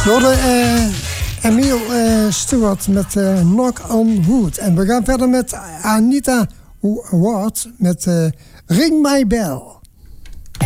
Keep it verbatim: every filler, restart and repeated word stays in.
uh, Emiel uh, Stewart met uh, Knock on Wood. En we gaan verder met Anita Ward met uh, Ring My Bell.